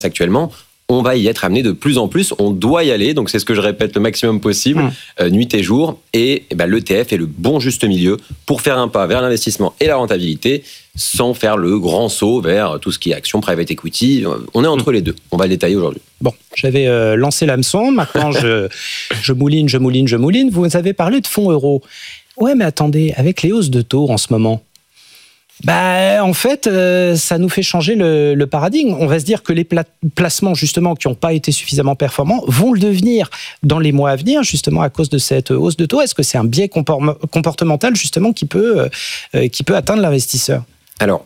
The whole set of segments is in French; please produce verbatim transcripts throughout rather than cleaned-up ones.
actuellement, on va y être amené de plus en plus, on doit y aller, donc c'est ce que je répète le maximum possible, mmh. euh, nuit et jour, et, et ben, l'E T F est le bon juste milieu pour faire un pas vers l'investissement et la rentabilité, sans faire le grand saut vers tout ce qui est action, private equity. On est entre mmh. les deux, on va le détailler aujourd'hui. Bon, j'avais euh, lancé l'hameçon, maintenant je, je mouline, je mouline, je mouline, vous avez parlé de fonds euros. Ouais, mais attendez, avec les hausses de taux en ce moment, bah, en fait, euh, ça nous fait changer le, le paradigme. On va se dire que les pla- placements, justement, qui n'ont pas été suffisamment performants, vont le devenir dans les mois à venir, justement, à cause de cette hausse de taux. Est-ce que c'est un biais compor- comportemental, justement, qui peut, euh, qui peut atteindre l'investisseur ? Alors,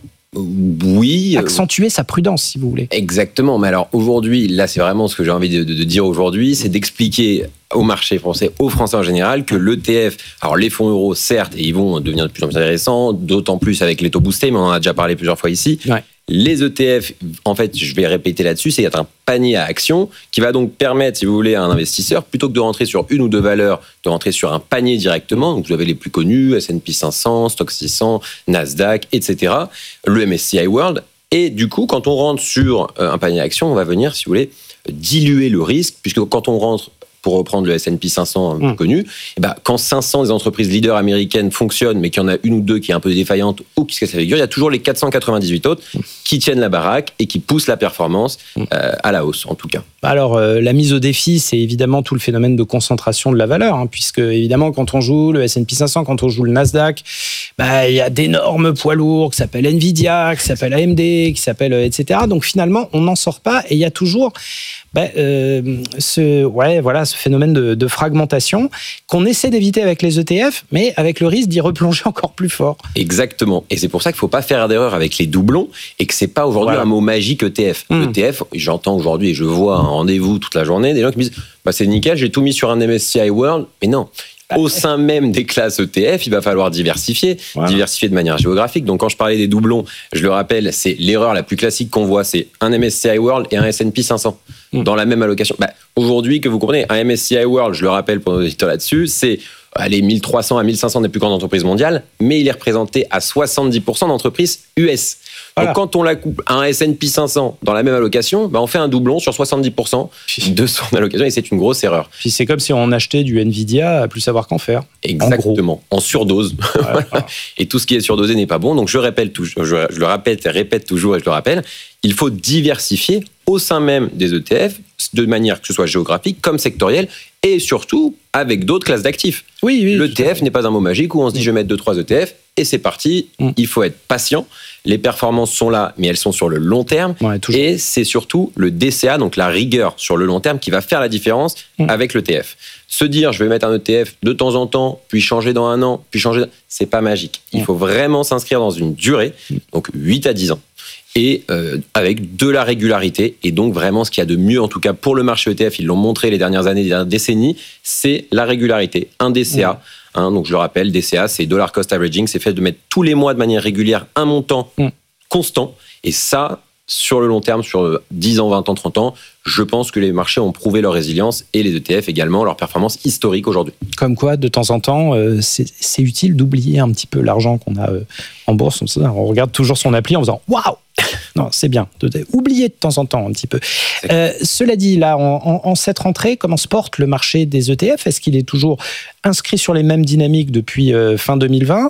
oui. Accentuer sa prudence, si vous voulez. Exactement. Mais alors, aujourd'hui, là, c'est vraiment ce que j'ai envie de, de, de dire aujourd'hui, c'est d'expliquer au marché français, aux Français en général, que l'E T F, alors les fonds euros, certes, et ils vont devenir de plus en plus intéressants, d'autant plus avec les taux boostés, mais on en a déjà parlé plusieurs fois ici. Ouais. Les E T F, en fait, je vais répéter là-dessus, c'est qu'il y a un panier à actions qui va donc permettre, si vous voulez, à un investisseur, plutôt que de rentrer sur une ou deux valeurs, de rentrer sur un panier directement. Donc, vous avez les plus connus, S and P cinq cents, Stoxx six cents, Nasdaq, et cetera, le M S C I World. Et du coup, quand on rentre sur un panier à actions, on va venir, si vous voulez, diluer le risque, puisque quand on rentre, pour reprendre le S and P cinq cents mmh. connu, et ben, quand cinq cents des entreprises leaders américaines fonctionnent, mais qu'il y en a une ou deux qui est un peu défaillante ou qui se casse la figure, il y a toujours les quatre cent quatre-vingt-dix-huit autres mmh. qui tiennent la baraque et qui poussent la performance mmh. euh, à la hausse, en tout cas. Alors, euh, la mise au défi, c'est évidemment tout le phénomène de concentration de la valeur, hein, puisque, évidemment, quand on joue le S and P cinq cents, quand on joue le Nasdaq, bah, il y a d'énormes poids lourds qui s'appellent Nvidia, qui s'appellent A M D, qui s'appellent et cetera. Donc, finalement, on n'en sort pas et il y a toujours bah, euh, ce, ouais, voilà, ce phénomène de, de fragmentation qu'on essaie d'éviter avec les E T F, mais avec le risque d'y replonger encore plus fort. Exactement. Et c'est pour ça qu'il ne faut pas faire d'erreur avec les doublons et que ce n'est pas aujourd'hui voilà. un mot magique E T F. Mmh. E T F, j'entends aujourd'hui et je vois un rendez-vous toute la journée, des gens qui me disent bah, c'est nickel, j'ai tout mis sur un M S C I World. Mais non. Au sein même des classes E T F, il va falloir diversifier, voilà. diversifier de manière géographique. Donc, quand je parlais des doublons, je le rappelle, c'est l'erreur la plus classique qu'on voit, c'est un M S C I World et un S and P cinq cents mmh. dans la même allocation. Bah, aujourd'hui, que vous comprenez, un M S C I World, je le rappelle pour nos auditeurs là-dessus, c'est allez, mille trois cents à mille cinq cents des plus grandes entreprises mondiales, mais il est représenté à soixante-dix pour cent d'entreprises U S. Voilà. Donc, quand on la coupe à un S and P cinq cents dans la même allocation, bah on fait un doublon sur soixante-dix pour cent de son allocation et c'est une grosse erreur. Puis c'est comme si on achetait du Nvidia à plus savoir qu'en faire. Exactement, en, en surdose. Ouais, voilà. Et tout ce qui est surdosé n'est pas bon. Donc, je, répète, je, je le répète et répète toujours et je le rappelle, il faut diversifier au sein même des E T F de manière que ce soit géographique comme sectorielle et surtout avec d'autres classes d'actifs. Oui, oui, l'E T F n'est pas un mot magique où on se dit je vais mettre deux trois E T F et c'est parti. Mm. Il faut être patient. Les performances sont là, mais elles sont sur le long terme. Ouais, et c'est surtout le D C A, donc la rigueur sur le long terme, qui va faire la différence mm. avec l'E T F. Se dire, je vais mettre un E T F de temps en temps, puis changer dans un an, puis changer... C'est pas magique. Il mm. faut vraiment s'inscrire dans une durée, donc huit à dix ans. Et euh, avec de la régularité. Et donc, vraiment, ce qu'il y a de mieux, en tout cas pour le marché E T F, ils l'ont montré les dernières années, les dernières décennies, c'est la régularité. Un D C A, mmh. hein, donc je le rappelle, D C A, c'est Dollar Cost Averaging, c'est fait de mettre tous les mois de manière régulière un montant mmh. constant. Et ça, sur le long terme, sur dix ans, vingt ans, trente ans, je pense que les marchés ont prouvé leur résilience et les E T F également, leur performance historique aujourd'hui. Comme quoi, de temps en temps, euh, c'est, c'est utile d'oublier un petit peu l'argent qu'on a euh, en bourse. On, on regarde toujours son appli en faisant « Waouh !» Non, c'est bien. Oubliez de temps en temps un petit peu. Euh, cela dit, là, en, en, en cette rentrée, comment se porte le marché des E T F ? Est-ce qu'il est toujours inscrit sur les mêmes dynamiques depuis euh, fin deux mille vingt ?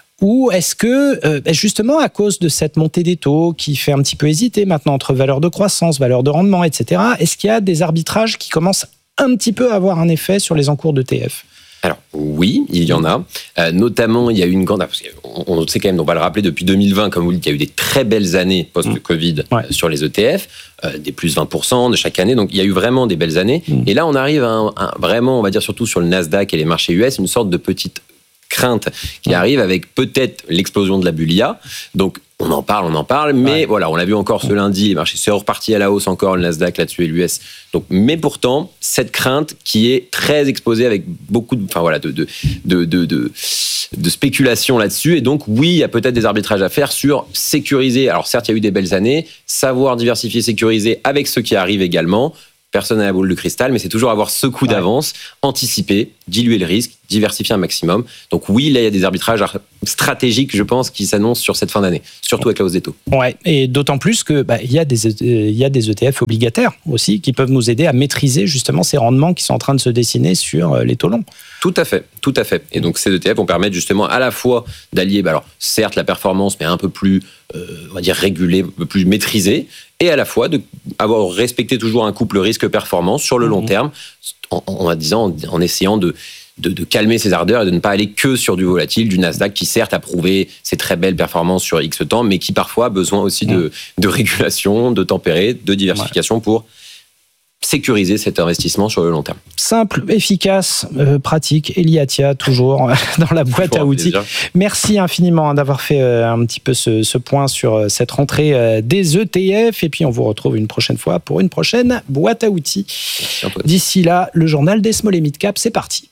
Ou est-ce que, euh, justement, à cause de cette montée des taux qui fait un petit peu hésiter maintenant entre valeur de croissance, valeur de rendement, et cetera, est-ce qu'il y a des arbitrages qui commencent un petit peu à avoir un effet sur les encours d'E T F ? Alors oui, il y en a. Euh, notamment, il y a eu une grande... Parce qu'on, on sait quand même, on va le rappeler, depuis deux mille vingt, comme vous le dites, il y a eu des très belles années post-Covid mmh. ouais. sur les E T F, euh, des plus vingt pour cent de chaque année. Donc, il y a eu vraiment des belles années. Mmh. Et là, on arrive à un, un, vraiment, on va dire surtout sur le Nasdaq et les marchés U S, une sorte de petite crainte qui mmh. arrive avec peut-être l'explosion de la bulle I A. Donc, on en parle, on en parle, mais ouais. voilà, on l'a vu encore ce lundi, les marchés sont repartis à la hausse encore, le Nasdaq là-dessus et l'U S. Donc, mais pourtant, cette crainte qui est très exposée avec beaucoup de, enfin voilà, de, de, de, de, de, de spéculation là-dessus. Et donc, oui, il y a peut-être des arbitrages à faire sur sécuriser. Alors, certes, il y a eu des belles années, savoir diversifier, sécuriser avec ce qui arrive également, Personne n'a la boule de cristal, mais c'est toujours avoir ce coup ouais. d'avance, anticiper, diluer le risque, diversifier un maximum. Donc oui, là, il y a des arbitrages stratégiques, je pense, qui s'annoncent sur cette fin d'année, surtout avec la hausse des taux. Ouais, et d'autant plus que bah, il y a des il y a des E T F obligataires aussi qui peuvent nous aider à maîtriser justement ces rendements qui sont en train de se dessiner sur les taux longs. Tout à fait, tout à fait. Et donc ces E T F vont permettre justement à la fois d'allier, bah alors certes la performance, mais un peu plus, euh, on va dire régulée, un peu plus maîtrisée, et à la fois de avoir respecté toujours un couple risque-performance sur le long mmh. terme, en, en, disant, en essayant de De, de calmer ses ardeurs et de ne pas aller que sur du volatile, du Nasdaq qui certes a prouvé ses très belles performances sur X temps, mais qui parfois a besoin aussi mmh. de, de régulation, de tempérer, de diversification ouais. pour sécuriser cet investissement sur le long terme. Simple, efficace, euh, pratique. Eliatia, toujours dans la boîte à outils. Plaisir. Merci infiniment d'avoir fait euh, un petit peu ce, ce point sur cette rentrée euh, des E T F. Et puis, on vous retrouve une prochaine fois pour une prochaine boîte à outils. Merci, d'ici là, le journal des Small et Mid Cap, c'est parti.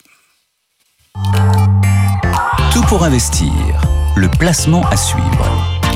Tout pour investir, le placement à suivre.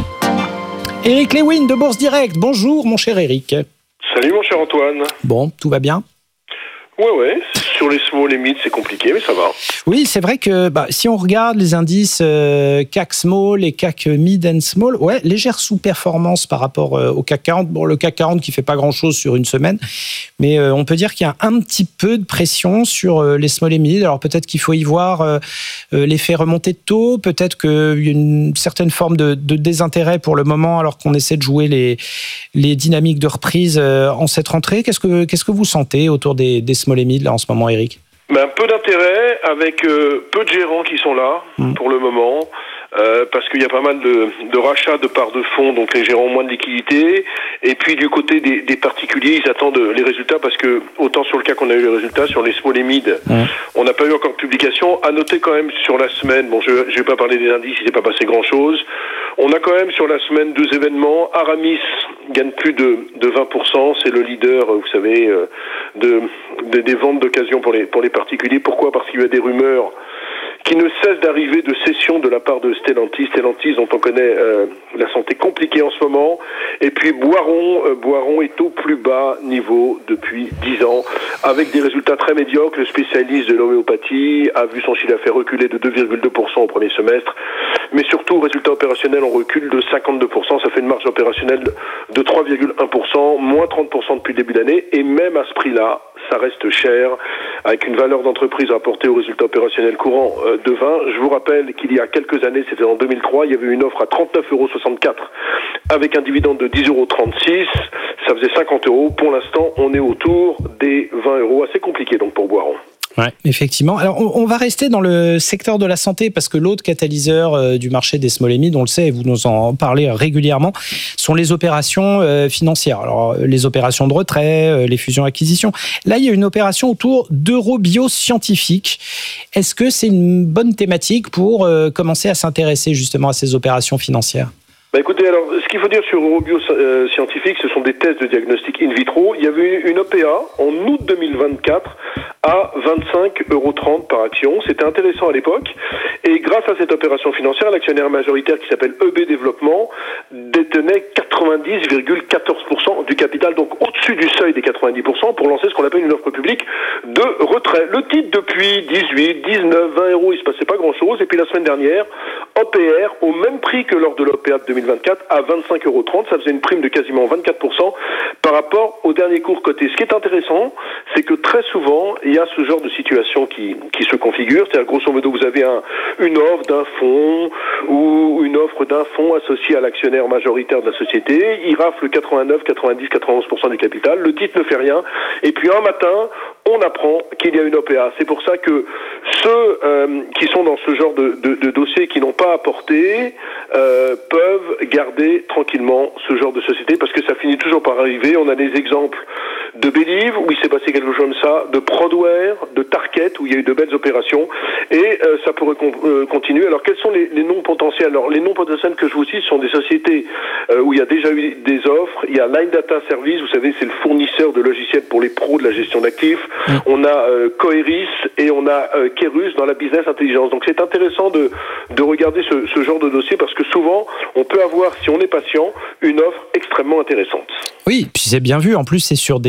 Éric Lewin de Bourse Direct. Bonjour, mon cher Éric. Salut, mon cher Antoine. Bon, tout va bien ? Ouais, ouais. Sur les small et mid, c'est compliqué, mais ça va. Oui, c'est vrai que bah, si on regarde les indices euh, C A C Small et C A C Mid and Small, ouais, légère sous-performance par rapport euh, au C A C quarante. Bon, le C A C quarante qui fait pas grand-chose sur une semaine, mais euh, on peut dire qu'il y a un petit peu de pression sur euh, les small et mid. Alors peut-être qu'il faut y voir euh, euh, l'effet remontée de taux, peut-être qu'il y a une certaine forme de, de désintérêt pour le moment, alors qu'on essaie de jouer les, les dynamiques de reprise euh, en cette rentrée. Qu'est-ce que, qu'est-ce que vous sentez autour des, des small et mid là en ce moment, Éric ? Ben, peu d'intérêt, avec euh, peu de gérants qui sont là mmh. pour le moment, euh, parce qu'il y a pas mal de, de rachats de parts de fonds, donc les gérants ont moins de liquidités. Et puis du côté des, des particuliers, ils attendent les résultats, parce que autant sur le cas qu'on a eu les résultats, sur les small et mid, mmh. on n'a pas eu encore de publication. À noter quand même sur la semaine, bon, je ne vais pas parler des indices, il s'est pas passé grand-chose. On a quand même sur la semaine deux événements. Aramis gagne plus de, de vingt pour cent, c'est le leader, vous savez, de, de, des ventes d'occasion pour les, pour les particuliers. Pourquoi ? Parce qu'il y a des rumeurs qui ne cessent d'arriver de cession de la part de Stellantis. Stellantis, dont on connaît euh, la santé compliquée en ce moment. Et puis Boiron, euh, Boiron est au plus bas niveau depuis dix ans, avec des résultats très médiocres. Le spécialiste de l'homéopathie a vu son chiffre d'affaires reculer de deux virgule deux pour cent au premier semestre. Mais surtout, résultat opérationnel en recul de cinquante-deux pour cent. Ça fait une marge opérationnelle de trois virgule un pour cent, moins trente pour cent depuis le début de l'année. Et même à ce prix-là, ça reste cher, avec une valeur d'entreprise rapportée au résultat opérationnel courant de vingt. Je vous rappelle qu'il y a quelques années, c'était en deux mille trois, il y avait une offre à trente-neuf virgule soixante-quatre euros avec un dividende de dix virgule trente-six euros. Ça faisait cinquante euros. Pour l'instant, on est autour des vingt euros. Assez compliqué donc pour Boiron. Ouais, effectivement. Alors, on, on va rester dans le secteur de la santé parce que l'autre catalyseur euh, du marché des small et mid, on le sait, et vous nous en parlez régulièrement, sont les opérations euh, financières. Alors, les opérations de retrait, euh, les fusions-acquisitions. Là, il y a une opération autour d'Eurobio Scientifique. Est-ce que c'est une bonne thématique pour euh, commencer à s'intéresser justement à ces opérations financières ? Bah écoutez, alors, ce qu'il faut dire sur Eurobio euh, Scientifique, ce sont des tests de diagnostic in vitro. Il y avait une O P A en août deux mille vingt-quatre à vingt-cinq euros trente par action. C'était intéressant à l'époque. Et grâce à cette opération financière, l'actionnaire majoritaire qui s'appelle E B Développement détenait quatre-vingt-dix virgule quatorze pour cent du capital, donc au-dessus du seuil des quatre-vingt-dix pour cent pour lancer ce qu'on appelle une offre publique de retrait. Le titre depuis dix-huit, dix-neuf, vingt euros, il se passait pas grand-chose. Et puis la semaine dernière, O P R au même prix que lors de l'O P A de deux mille vingt-quatre à vingt-cinq euros trente. Ça faisait une prime de quasiment vingt-quatre pour cent par rapport au dernier cours coté. Ce qui est intéressant, c'est que très souvent, il y a ce genre de situation qui, qui se configure. C'est-à-dire, grosso modo, vous avez un, une offre d'un fonds ou une offre d'un fonds associé à l'actionnaire majoritaire de la société. Il rafle quatre-vingt-neuf, quatre-vingt-dix, quatre-vingt-onze pour cent du capital. Le titre ne fait rien. Et puis, un matin, on apprend qu'il y a une O P A. C'est pour ça que ceux euh, qui sont dans ce genre de, de, de dossier qui n'ont pas apporté euh, peuvent garder tranquillement ce genre de société parce que ça finit toujours par arriver. On a des exemples de Believe où il s'est passé quelque chose comme ça, de Prodware, de Target où il y a eu de belles opérations et euh, ça pourrait con- euh, continuer. Alors quels sont les, les noms potentiels ? Alors les noms potentiels que je vous cite sont des sociétés euh, où il y a déjà eu des offres. Il y a Line Data Service, vous savez, c'est le fournisseur de logiciels pour les pros de la gestion d'actifs. Mmh. On a euh, Coeris et on a euh, Kerus dans la business intelligence. Donc c'est intéressant de, de regarder ce, ce genre de dossier parce que souvent on peut avoir, si on est patient, une offre extrêmement intéressante. Oui, puis c'est bien vu. En plus, c'est sur des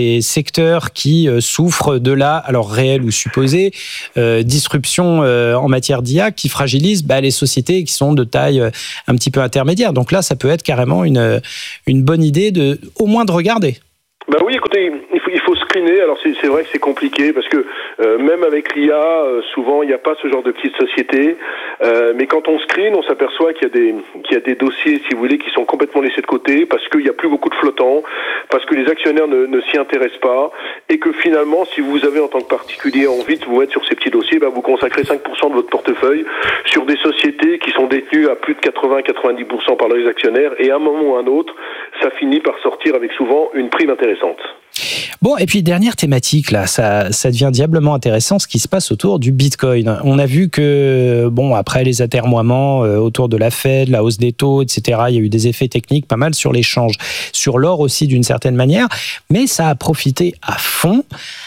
des secteurs qui euh, souffrent de la, alors réelle ou supposée, euh, disruption euh, en matière d'I A qui fragilise bah, les sociétés qui sont de taille euh, un petit peu intermédiaire. Donc là, ça peut être carrément une, une bonne idée de, au moins de regarder. Bah oui, écoutez, il faut, il faut screener. Alors c'est, c'est vrai que c'est compliqué parce que euh, même avec l'I A, euh, souvent il n'y a pas ce genre de petites sociétés. Euh, mais quand on screen, on s'aperçoit qu'il y a des qu'il y a des dossiers, si vous voulez, qui sont complètement laissés de côté parce qu'il n'y a plus beaucoup de flottants, parce que les actionnaires ne, ne s'y intéressent pas, et que finalement, si vous avez en tant que particulier envie de vous mettre sur ces petits dossiers, bah vous consacrez cinq pour cent de votre portefeuille sur des sociétés qui sont détenues à plus de quatre-vingts à quatre-vingt-dix pour cent par les actionnaires, et à un moment ou à un autre, ça finit par sortir avec souvent une prime intéressante. Bon, et puis dernière thématique, là, ça, ça devient diablement intéressant ce qui se passe autour du Bitcoin. On a vu que, bon, après les atermoiements euh, autour de la Fed, la hausse des taux, et cetera, il y a eu des effets techniques pas mal sur l'échange, sur l'or aussi d'une certaine manière, mais ça a profité à fond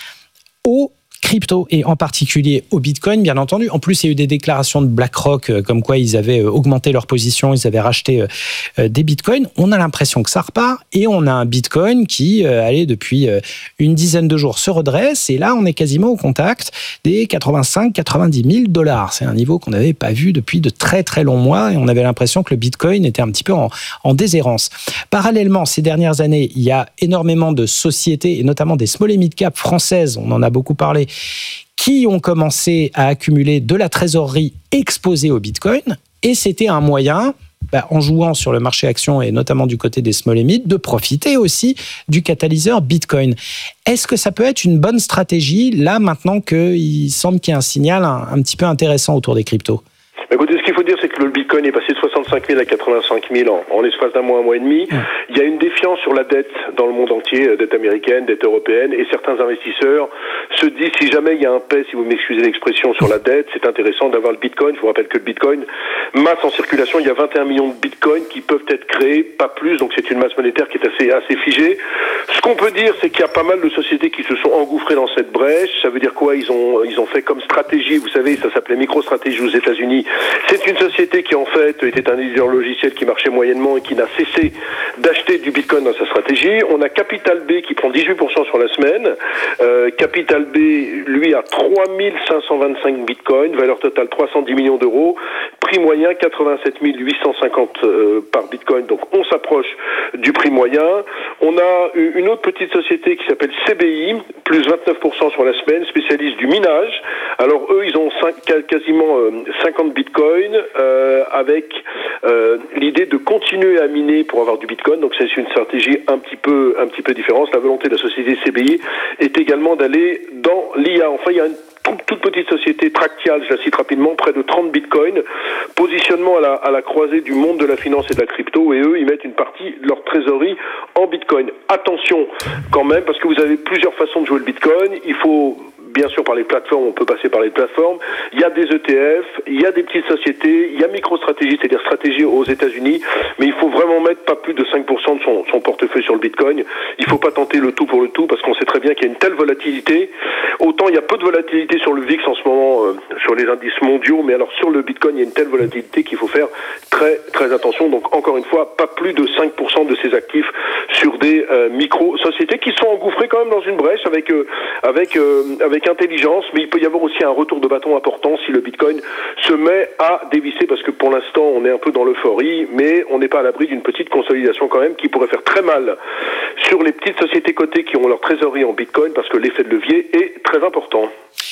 aux crypto et en particulier au Bitcoin, bien entendu. En plus, il y a eu des déclarations de BlackRock euh, comme quoi ils avaient euh, augmenté leur position, ils avaient racheté euh, euh, des Bitcoins. On a l'impression que ça repart et on a un Bitcoin qui, euh, allez, depuis euh, une dizaine de jours se redresse et là, on est quasiment au contact des quatre-vingt-cinq à quatre-vingt-dix mille dollars. C'est un niveau qu'on n'avait pas vu depuis de très très longs mois et on avait l'impression que le Bitcoin était un petit peu en, en déshérence. Parallèlement, ces dernières années, il y a énormément de sociétés et notamment des small et mid cap françaises, on en a beaucoup parlé, qui ont commencé à accumuler de la trésorerie exposée au Bitcoin. Et c'était un moyen, bah, en jouant sur le marché action et notamment du côté des small et mid, de profiter aussi du catalyseur Bitcoin. Est-ce que ça peut être une bonne stratégie, là, maintenant qu'il semble qu'il y a un signal un, un petit peu intéressant autour des cryptos ? Écoutez, ce qu'il faut dire, c'est que le Bitcoin est passé de soixante-cinq mille à quatre-vingt-cinq mille en, en l'espace d'un mois, un mois et demi. Mmh. Il y a une défiance sur la dette dans le monde entier, dette américaine, dette européenne, et certains investisseurs se disent, si jamais il y a un paix, si vous m'excusez l'expression, sur la dette, c'est intéressant d'avoir le Bitcoin. Je vous rappelle que le Bitcoin, masse en circulation, il y a vingt et un millions de Bitcoins qui peuvent être créés, pas plus, donc c'est une masse monétaire qui est assez, assez figée. Ce qu'on peut dire, c'est qu'il y a pas mal de sociétés qui se sont engouffrées dans cette brèche. Ça veut dire quoi ? Ils ont, ils ont fait comme stratégie, vous savez, ça s'appelait MicroStrategy aux États-Unis. C'est une société qui, en fait, était un éditeur logiciel qui marchait moyennement et qui n'a cessé d'acheter du Bitcoin dans sa stratégie. On a Capital B qui prend dix-huit pour cent sur la semaine. Euh, Capital B, lui, a trois mille cinq cent vingt-cinq Bitcoins, valeur totale trois cent dix millions d'euros, prix moyen quatre-vingt-sept mille huit cent cinquante euh, par Bitcoin. Donc, on s'approche du prix moyen. On a une autre petite société qui s'appelle C B I, plus vingt-neuf pour cent sur la semaine, spécialiste du minage. Alors, eux, ils ont cinq, quasiment euh, cinquante Bitcoins. Euh, avec euh, l'idée de continuer à miner pour avoir du Bitcoin. Donc c'est une stratégie un petit peu un petit peu différente. La volonté de la société C B I est également d'aller dans l'I A. Enfin, il y a une toute petite société Tractial, je la cite rapidement, près de trente bitcoins, positionnement à la, à la croisée du monde de la finance et de la crypto, et eux, ils mettent une partie de leur trésorerie en bitcoin. Attention quand même, parce que vous avez plusieurs façons de jouer le bitcoin. Il faut bien sûr par les plateformes, on peut passer par les plateformes. Il y a des E T F, il y a des petites sociétés, il y a MicroStrategy, c'est-à-dire stratégie aux États-Unis, mais il faut vraiment mettre pas plus de cinq pour cent de son, son portefeuille sur le Bitcoin. Il faut pas tenter le tout pour le tout, parce qu'on sait très bien qu'il y a une telle volatilité. Autant il y a peu de volatilité sur le V I X en ce moment, euh, sur les indices mondiaux, mais alors sur le Bitcoin, il y a une telle volatilité qu'il faut faire très très attention. Donc encore une fois, pas plus de cinq pour cent de ses actifs sur des euh, micro-sociétés qui sont engouffrées quand même dans une brèche avec euh, avec euh, avec intelligence, mais il peut y avoir aussi un retour de bâton important si le Bitcoin se met à dévisser, parce que pour l'instant on est un peu dans l'euphorie, mais on n'est pas à l'abri d'une petite consolidation quand même qui pourrait faire très mal sur les petites sociétés cotées qui ont leur trésorerie en Bitcoin, parce que l'effet de levier est très important.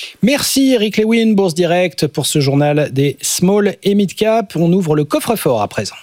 Merci Eric Lewin, Bourse Direct, pour ce journal des small et mid cap. On ouvre le coffre-fort à présent.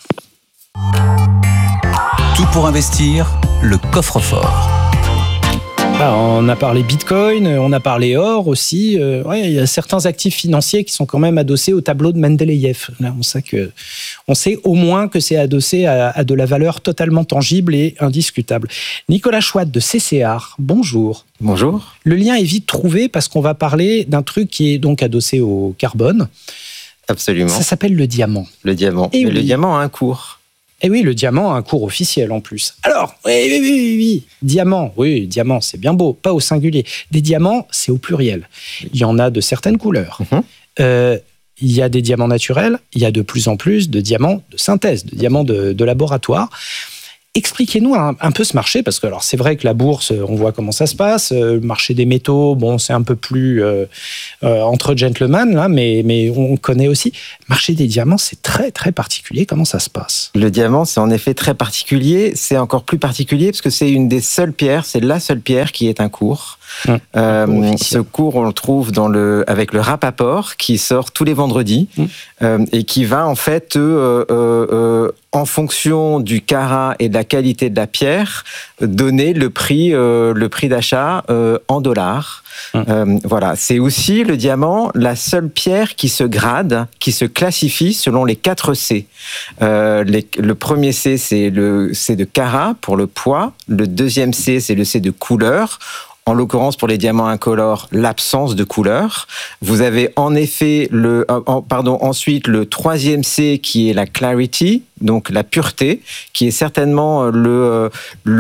Tout pour investir, le coffre-fort. Ah, on a parlé Bitcoin, on a parlé or aussi. Euh, ouais, il y a certains actifs financiers qui sont quand même adossés au tableau de Mendeleïev. Là, on sait que, on sait au moins que c'est adossé à, à de la valeur totalement tangible et indiscutable. Nicolas Chouat de C C R, bonjour. Bonjour. Le lien est vite trouvé parce qu'on va parler d'un truc qui est donc adossé au carbone. Absolument. Ça s'appelle le diamant. Le diamant. Et Mais oui. le diamant a un cours. Et oui, le diamant a un cours officiel en plus. Alors, oui, oui, oui, oui, oui. Diamant, oui, diamant, c'est bien beau, pas au singulier. Des diamants, c'est au pluriel. Il y en a de certaines couleurs. Mm-hmm. Euh, il y a des diamants naturels, il y a de plus en plus de diamants de synthèse, de diamants de, de laboratoire. expliquez-nous un, un peu ce marché, parce que alors c'est vrai que la bourse, on voit comment ça se passe. Le marché des métaux, bon, c'est un peu plus euh, euh, entre gentlemen, là, mais, mais on connaît aussi. Le marché des diamants, c'est très, très particulier. Comment ça se passe ? Le diamant, c'est en effet très particulier. C'est encore plus particulier parce que c'est une des seules pierres, c'est la seule pierre qui est un cours. Mmh. Euh, ce cours, on le trouve dans le, avec le Rapaport, qui sort tous les vendredis, mmh. euh, et qui va en fait, euh, euh, euh, en fonction du carat et de la qualité de la pierre, donner le prix, euh, le prix d'achat euh, en dollars. Mmh. Euh, voilà, c'est aussi le diamant, la seule pierre qui se grade, qui se classifie selon les quatre C. Euh, les, le premier C, c'est le C de carat pour le poids. Le deuxième C, c'est le C de couleur. En l'occurrence, pour les diamants incolores, l'absence de couleur. Vous avez en effet le, euh, pardon, ensuite le troisième C qui est la clarity, donc la pureté, qui est certainement le,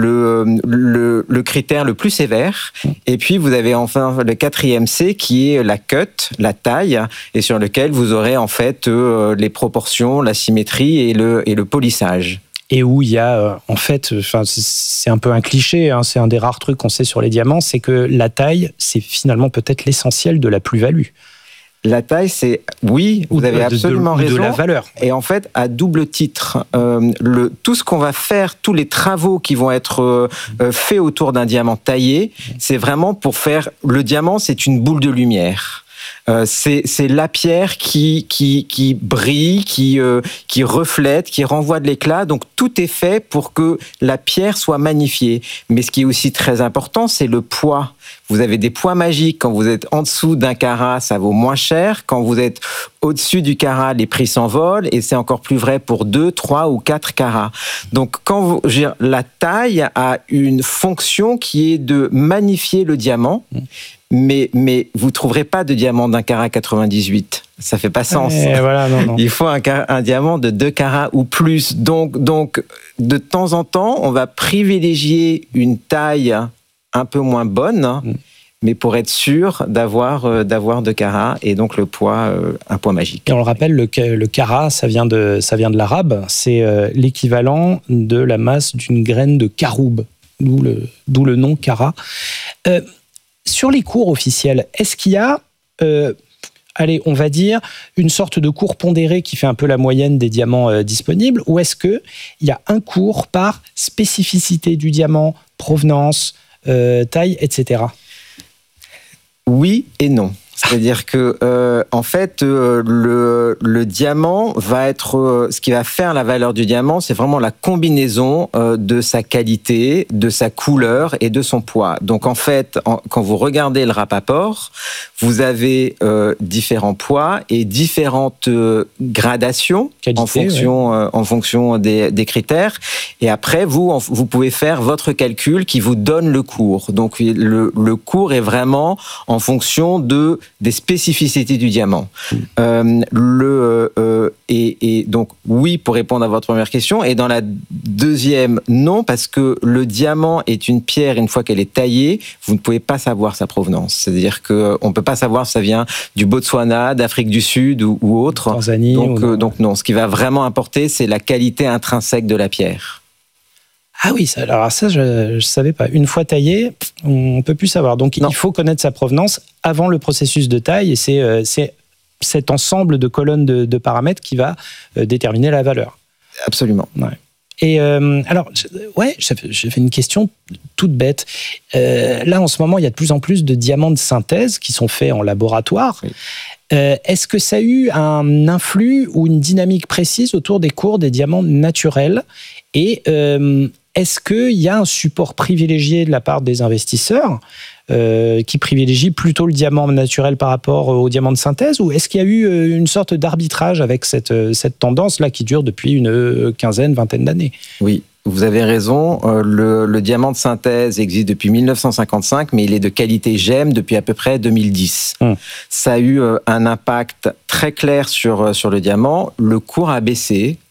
le, le, le critère le plus sévère. Et puis, vous avez enfin le quatrième C qui est la cut, la taille, et sur lequel vous aurez en fait euh, les proportions, la symétrie et le, et le polissage. Et où il y a, en fait, enfin, c'est un peu un cliché, hein, c'est un des rares trucs qu'on sait sur les diamants, c'est que la taille, c'est finalement peut-être l'essentiel de la plus-value. La taille, c'est oui, vous avez absolument de, raison. De la valeur. Et en fait, à double titre, euh, le, tout ce qu'on va faire, tous les travaux qui vont être euh, faits autour d'un diamant taillé, c'est vraiment pour faire le diamant, c'est une boule de lumière. Euh, c'est, c'est la pierre qui, qui, qui brille, qui, euh, qui reflète, qui renvoie de l'éclat. Donc, tout est fait pour que la pierre soit magnifiée. Mais ce qui est aussi très important, c'est le poids. Vous avez des poids magiques. Quand vous êtes en dessous d'un carat, ça vaut moins cher. Quand vous êtes au-dessus du carat, les prix s'envolent. Et c'est encore plus vrai pour deux, trois ou quatre carats. Donc, quand vous, je veux dire, la taille a une fonction qui est de magnifier le diamant. Mais, mais vous ne trouverez pas de diamant d'un carat quatre-vingt-dix-huit. Ça ne fait pas sens. Et voilà, non, non. Il faut un, un diamant de deux carats ou plus. Donc, donc, de temps en temps, on va privilégier une taille un peu moins bonne, mm. mais pour être sûr d'avoir, euh, d'avoir deux carats et donc le poids, euh, un poids magique. Et on le rappelle, le, le carat, ça vient de, ça vient de l'arabe. C'est euh, l'équivalent de la masse d'une graine de caroube, d'où le, d'où le nom carat. Euh, Sur les cours officiels, est-ce qu'il y a, euh, allez, on va dire, une sorte de cours pondéré qui fait un peu la moyenne des diamants euh, disponibles, ou est-ce qu'il y a un cours par spécificité du diamant, provenance, euh, taille, et cetera. Oui et non. C'est-à-dire que, euh, en fait, euh, le, le diamant va être, euh, ce qui va faire la valeur du diamant, c'est vraiment la combinaison euh, de sa qualité, de sa couleur et de son poids. Donc, en fait, en, quand vous regardez le Rapaport, vous avez euh, différents poids et différentes euh, gradations qualité, en fonction, ouais. euh, en fonction des, des critères. Et après, vous, en, vous pouvez faire votre calcul qui vous donne le cours. Donc, le, le cours est vraiment en fonction de des spécificités du diamant. Mmh. Euh, le, euh, et, et donc, oui, pour répondre à votre première question. Et dans la deuxième, non, parce que le diamant est une pierre, une fois qu'elle est taillée, vous ne pouvez pas savoir sa provenance. C'est-à-dire qu'on ne peut pas savoir si ça vient du Botswana, d'Afrique du Sud ou, ou autre. Tanzanie. Donc, ou non. Euh, donc, non. Ce qui va vraiment importer, c'est la qualité intrinsèque de la pierre. Ah oui, ça, alors ça, je ne savais pas. Une fois taillé, on ne peut plus savoir. Donc, non. Il faut connaître sa provenance avant le processus de taille. Et c'est, euh, c'est cet ensemble de colonnes de, de paramètres qui va euh, déterminer la valeur. Absolument. Ouais. Et euh, alors, ouais, j'avais, j'avais une question toute bête. Euh, là, en ce moment, il y a de plus en plus de diamants de synthèse qui sont faits en laboratoire. Oui. Euh, est-ce que ça a eu un influx ou une dynamique précise autour des cours des diamants naturels ? Et euh, est-ce qu'il y a un support privilégié de la part des investisseurs euh, qui privilégient plutôt le diamant naturel par rapport au diamant de synthèse ? Ou est-ce qu'il y a eu une sorte d'arbitrage avec cette, cette tendance-là qui dure depuis une quinzaine, vingtaine d'années ? Oui. Vous avez raison, euh, le, le diamant de synthèse existe depuis mille neuf cent cinquante-cinq, mais il est de qualité gemme depuis à peu près deux mille dix. Mmh. Ça a eu euh, un impact très clair sur, sur le diamant. Le cours a baissé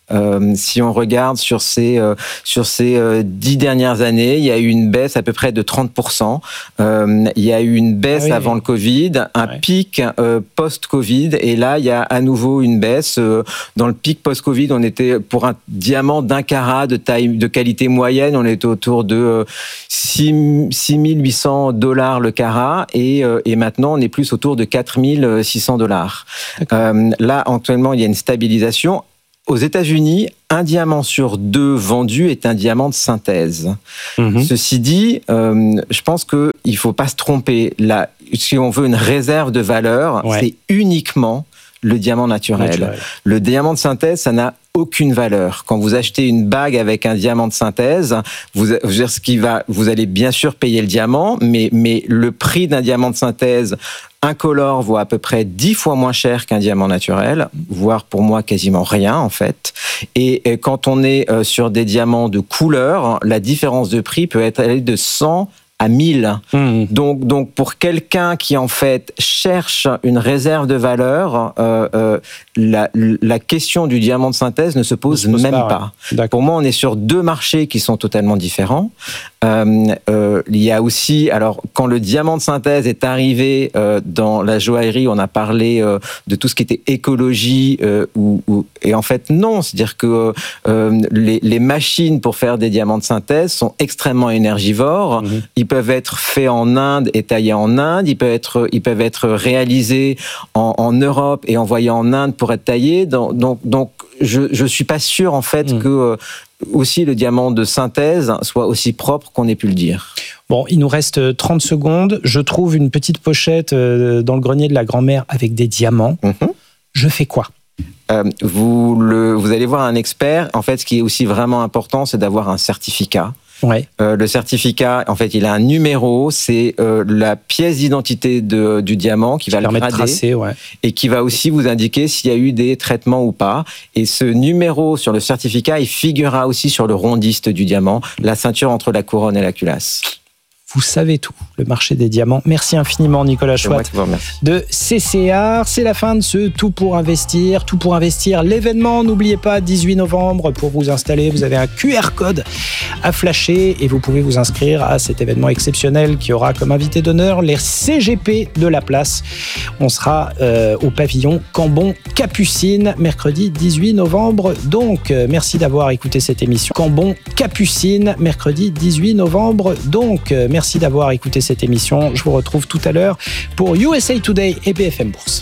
Euh, si on regarde sur ces euh, sur ces euh, dix dernières années, il y a eu une baisse à peu près de trente pour cent. Euh, il y a eu une baisse ah oui, avant oui. le Covid, un ouais. pic euh, post-Covid, et là il y a à nouveau une baisse. Euh, dans le pic post-Covid, on était pour un diamant d'un carat de taille de qualité moyenne, on était autour de euh, six mille huit cents dollars le carat, et euh, et maintenant on est plus autour de quatre mille six cents dollars. Euh, là actuellement il y a une stabilisation. Aux États-Unis, un diamant sur deux vendu est un diamant de synthèse. Mmh. Ceci dit, euh, je pense qu'il ne faut pas se tromper. Là, si on veut une réserve de valeur, ouais. c'est uniquement le diamant naturel. naturel. Le diamant de synthèse, ça n'a aucune valeur. Quand vous achetez une bague avec un diamant de synthèse, vous, ce qui va, vous allez bien sûr payer le diamant, mais, mais le prix d'un diamant de synthèse incolore vaut à peu près dix fois moins cher qu'un diamant naturel, voire pour moi quasiment rien en fait. Et, et quand on est euh, sur des diamants de couleur, la différence de prix peut être allée de cent à mille. Mmh. Donc, donc pour quelqu'un qui en fait cherche une réserve de valeur, euh, euh, la, la question du diamant de synthèse ne se pose, ne se pose même pas. pas. Pour moi, on est sur deux marchés qui sont totalement différents. Euh, euh, il y a aussi, alors quand le diamant de synthèse est arrivé euh, dans la joaillerie, on a parlé euh, de tout ce qui était écologie, euh, ou, ou, et en fait non, c'est-à-dire que euh, les, les machines pour faire des diamants de synthèse sont extrêmement énergivores. Mmh. Ils peuvent être faits en Inde et taillés en Inde. Ils peuvent être, ils peuvent être réalisés en, en Europe et envoyés en Inde pour être taillés. Donc, donc, donc je je suis pas sûr en fait mmh. que euh, aussi le diamant de synthèse soit aussi propre qu'on ait pu le dire. Bon, il nous reste trente secondes. Je trouve une petite pochette dans le grenier de la grand-mère avec des diamants. Mmh. Je fais quoi ? Euh, vous, le, vous allez voir un expert. En fait, ce qui est aussi vraiment important, c'est d'avoir un certificat. Ouais. Euh, le certificat, en fait, il a un numéro, c'est euh, la pièce d'identité de, du diamant qui va le grader, tracer, ouais. et qui va aussi vous indiquer s'il y a eu des traitements ou pas. Et ce numéro sur le certificat, il figurera aussi sur le rondiste du diamant, la ceinture entre la couronne et la culasse. Vous savez tout, le marché des diamants. Merci infiniment Nicolas Chouat de C C R. C'est la fin de ce Tout pour investir. Tout pour investir, l'événement. N'oubliez pas, dix-huit novembre, pour vous installer, vous avez un Q R code à flasher et vous pouvez vous inscrire à cet événement exceptionnel qui aura comme invité d'honneur les C G P de la place. On sera euh, au pavillon Cambon-Capucine, mercredi dix-huit novembre. Donc, euh, merci d'avoir écouté cette émission. Cambon-Capucine, mercredi dix-huit novembre. Donc, euh, merci d'avoir écouté cette émission. Je vous retrouve tout à l'heure pour U S A Today et B F M Bourse.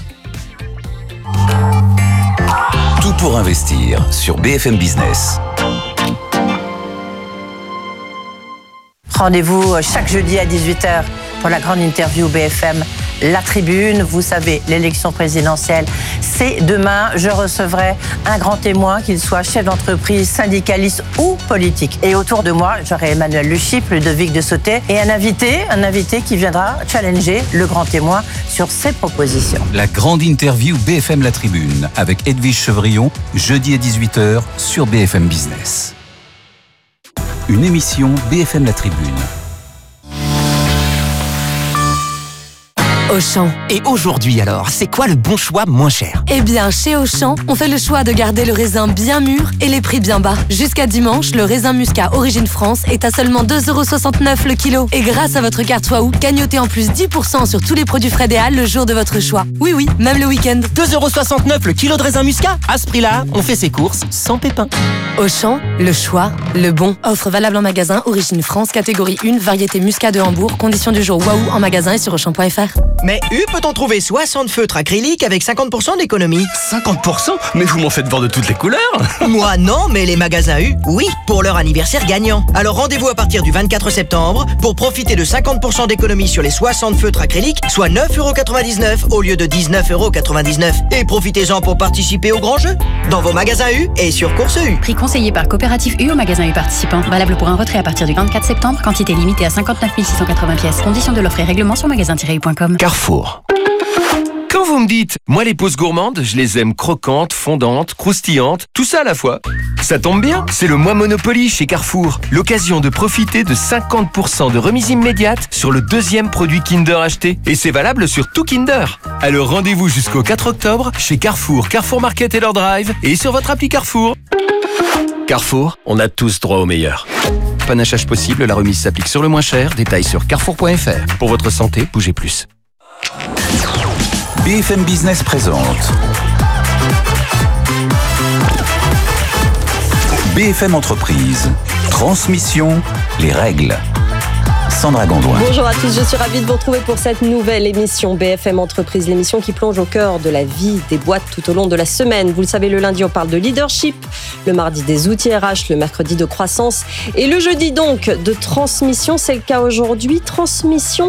Tout pour investir sur B F M Business. Rendez-vous chaque jeudi à dix-huit heures pour la grande interview B F M La Tribune. Vous savez, l'élection présidentielle, c'est demain. Je recevrai un grand témoin, qu'il soit chef d'entreprise, syndicaliste ou politique. Et autour de moi, j'aurai Emmanuel Le Chypre, Ludovic de Sauté et un invité, un invité qui viendra challenger le grand témoin sur ses propositions. La grande interview B F M La Tribune avec Edwige Chevrillon, jeudi à dix-huit heures sur B F M Business. Une émission B F M La Tribune. Auchan. Et aujourd'hui alors, c'est quoi le bon choix moins cher ? Eh bien, chez Auchan, on fait le choix de garder le raisin bien mûr et les prix bien bas. Jusqu'à dimanche, le raisin muscat Origine France est à seulement deux euros soixante-neuf le kilo. Et grâce à votre carte Waouh, gagnotez en plus dix pour cent sur tous les produits Fred et Hall le jour de votre choix. Oui, oui, même le week-end. deux euros soixante-neuf le kilo de raisin muscat ? À ce prix-là, on fait ses courses sans pépin. Auchan, le choix, le bon. Offre valable en magasin, Origine France, catégorie un, variété muscat de Hambourg. Conditions du jour Waouh en magasin et sur auchan point f r. Mais U peut-on trouver soixante feutres acryliques avec cinquante pour cent d'économie ? cinquante pour cent ? Mais vous m'en faites voir de toutes les couleurs. Moi non, mais les magasins U, oui, pour leur anniversaire gagnant. Alors rendez-vous à partir du vingt-quatre septembre pour profiter de cinquante pour cent d'économie sur les soixante feutres acryliques, soit neuf euros quatre-vingt-dix-neuf au lieu de dix-neuf euros quatre-vingt-dix-neuf. Et profitez-en pour participer au grand jeu dans vos magasins U et sur Course U. Prix conseillé par Coopérative U au magasin U participant. Valable pour un retrait à partir du vingt-quatre septembre. Quantité limitée à cinquante-neuf mille six cent quatre-vingts pièces. Conditions de l'offre et règlement sur magasin tiret u point com. Carrefour. Quand vous me dites, moi les pauses gourmandes, je les aime croquantes, fondantes, croustillantes, tout ça à la fois. Ça tombe bien, c'est le mois Monopoly chez Carrefour. L'occasion de profiter de cinquante pour cent de remise immédiate sur le deuxième produit Kinder acheté. Et c'est valable sur tout Kinder. Alors rendez-vous jusqu'au quatre octobre chez Carrefour, Carrefour Market et leur drive et sur votre appli Carrefour. Carrefour, on a tous droit au meilleur. Panachage possible, la remise s'applique sur le moins cher. Détails sur carrefour point f r. Pour votre santé, bougez plus. B F M Business présente B F M Entreprise. Transmission, les règles. Sandra Gondouin. Bonjour à tous, je suis ravie de vous retrouver pour cette nouvelle émission B F M Entreprise, l'émission qui plonge au cœur de la vie des boîtes tout au long de la semaine. Vous le savez, le lundi on parle de leadership, le mardi des outils R H, le mercredi de croissance et le jeudi donc de transmission. C'est le cas aujourd'hui, transmission